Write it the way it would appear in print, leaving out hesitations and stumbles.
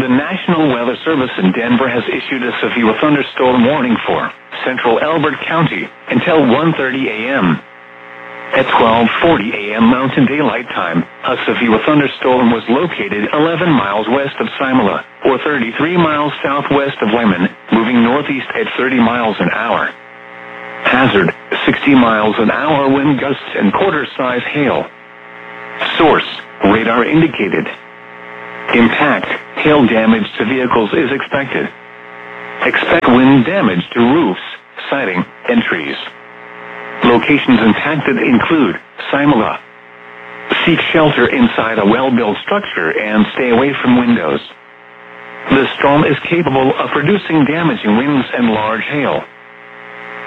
The National Weather Service in Denver has issued a severe thunderstorm warning for central Elbert County until 1:30 a.m. At 12:40 a.m. Mountain Daylight Time, a severe thunderstorm was located 11 miles west of Simula, or 33 miles southwest of Lemon, moving northeast at 30 miles an hour. Hazard, 60 miles an hour wind gusts and quarter-size hail. Source, radar indicated. Impact, hail damage to vehicles is expected. Expect wind damage to roofs, siding, and trees. Locations impacted include Simula. Seek shelter inside a well-built structure and stay away from windows. The storm is capable of producing damaging winds and large hail.